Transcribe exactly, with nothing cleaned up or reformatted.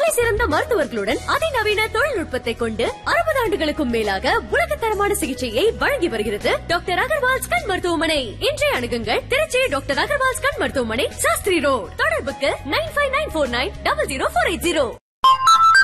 தலை சிறந்த மருத்துவர்களுடன் அதிநவீன தொழில்நுட்பத்தை கொண்டு அறுபது ஆண்டுகளுக்கும் மேலாக உலகத்தரமான சிகிச்சையை வழங்கி வருகிறது டாக்டர் அகர்வால்ஸ் கண் மருத்துவமனை. இன்றைய அணுகுங்கள் திருச்சி டாக்டர் அகர்வால்ஸ் கண் மருத்துவமனை, சாஸ்திரி ரோட். தொடர்புக்கு nine five nine four nine double zero four eight zero.